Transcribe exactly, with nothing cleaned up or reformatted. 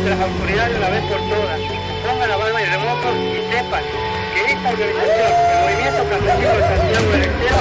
que las autoridades de una vez por todas pongan la barba y remoto y sepan que esta organización, el Movimiento Campesino de Santiago del Estero,